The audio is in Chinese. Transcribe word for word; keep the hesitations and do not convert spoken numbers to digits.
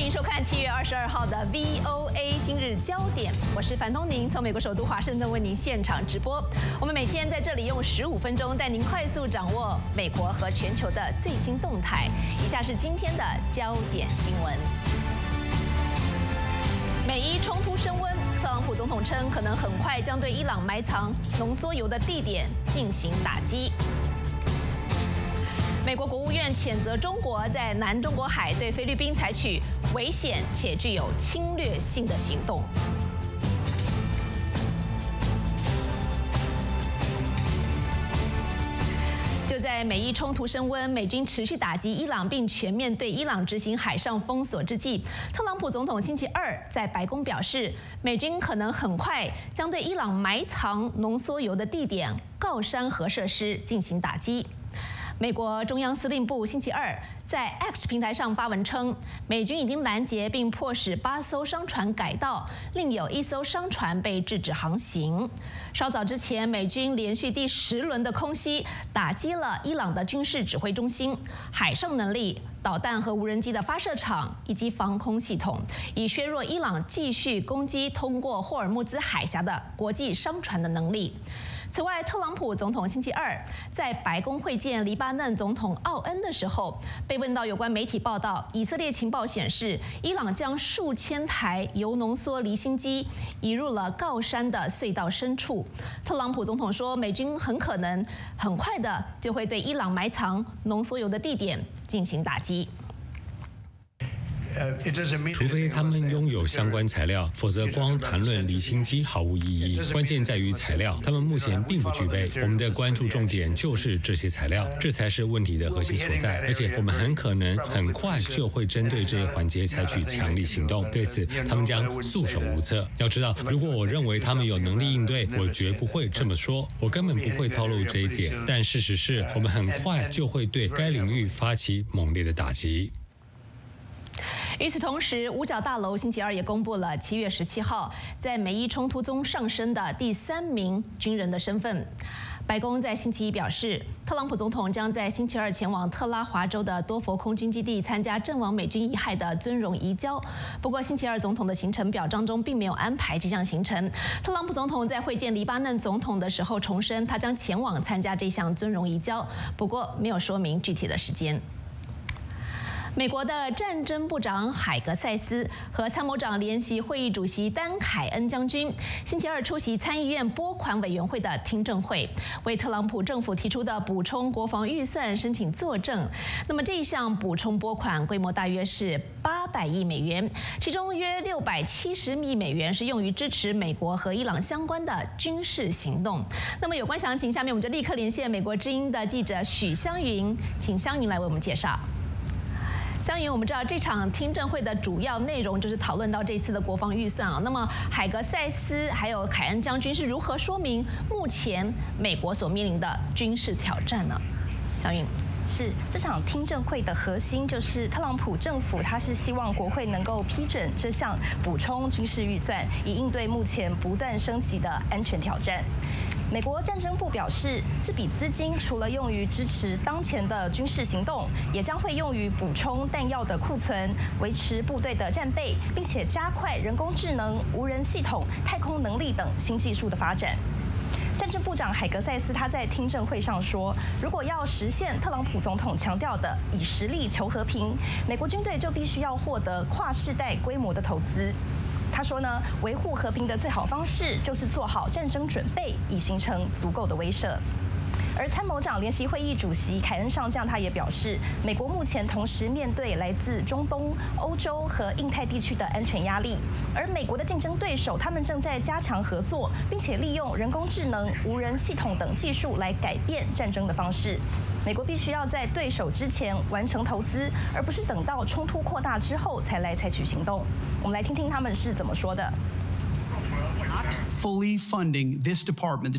欢迎收看七月二十二号的 V O A 今日焦点，我是樊东宁，从美国首都华盛顿为您现场直播。我们每天在这里用十五分钟带您快速掌握美国和全球的最新动态。以下是今天的焦点新闻。美伊冲突升温，特朗普总统称可能很快将对伊朗埋藏浓缩铀的地点进行打击。美国国务院谴责中国在南中国海对菲律宾采取危险且具有侵略性的行动。就在美伊冲突升温，美军持续打击伊朗，并全面对伊朗执行海上封锁之际，特朗普总统星期二在白宫表示，美军可能很快将对伊朗埋藏浓缩铀的地点郜山核设施进行打击。美国中央司令部星期二在 X 平台上发文称，美军已经拦截并迫使八艘商船改道，另有一艘商船被制止航行。稍早之前，美军连续第十轮的空袭打击了伊朗的军事指挥中心、海上能力、导弹和无人机的发射场以及防空系统，以削弱伊朗继续攻击通过霍尔木兹海峡的国际商船的能力。此外，特朗普总统星期二在白宫会见黎巴嫩总统奥恩的时候，被问到有关媒体报道，以色列情报显示，伊朗将数千台铀浓缩离心机移入了郜山的隧道深处。特朗普总统说，美军很可能很快的就会对伊朗埋藏浓缩铀的地点进行打击。 除非他们拥有相关材料，否则光谈论离心机毫无意义。关键在于材料，他们目前并不具备。我们的关注重点就是这些材料，这才是问题的核心所在。而且我们很可能很快就会针对这一环节采取强力行动，对此他们将束手无策。要知道，如果我认为他们有能力应对，我绝不会这么说，我根本不会透露这一点。但事实是我们很快就会对该领域发起猛烈的打击。 与此同时，五角大楼星期二也公布了七月十七号在美伊冲突中上升的第三名军人的身份。白宫在星期一表示，特朗普总统将在星期二前往特拉华州的多佛空军基地参加阵亡美军遗骸的尊荣移交。不过，星期二总统的行程表当中并没有安排这项行程。特朗普总统在会见黎巴嫩总统的时候重申，他将前往参加这项尊荣移交，不过没有说明具体的时间。美国的战争部长海格塞斯和参谋长联席会议主席丹凯恩将军星期二出席参议院拨款委员会的听证会，为特朗普政府提出的补充国防预算申请作证。那么这一项补充拨款规模大约是八百亿美元，其中约六百七十亿美元是用于支持美国和伊朗相关的军事行动。那么有关详情，下面我们就立刻连线美国之音的记者许湘云，请湘云来为我们介绍。湘云，我们知道这场听证会的主要内容就是讨论到这次的国防预算啊。那么海格塞斯还有凯恩将军是如何说明目前美国所面临的军事挑战呢？湘云。 是这场听证会的核心，就是特朗普政府他是希望国会能够批准这项补充军事预算，以应对目前不断升级的安全挑战。美国战争部表示，这笔资金除了用于支持当前的军事行动，也将会用于补充弹药的库存，维持部队的战备，并且加快人工智能、无人系统、太空能力等新技术的发展。战争部长海格塞斯他在听证会上说，如果要实现特朗普总统强调的以实力求和平，美国军队就必须要获得跨世代规模的投资。他说呢，维护和平的最好方式就是做好战争准备，以形成足够的威慑。而参谋长联席会议主席凯恩上将他也表示，美国目前同时面对来自中东、欧洲和印太地区的安全压力，而美国的竞争对手他们正在加强合作，并且利用人工智能、无人系统等技术来改变战争的方式。美国必须要在对手之前完成投资，而不是等到冲突扩大之后才来采取行动。我们来听听他们是怎么说的。 Fully funding this department, the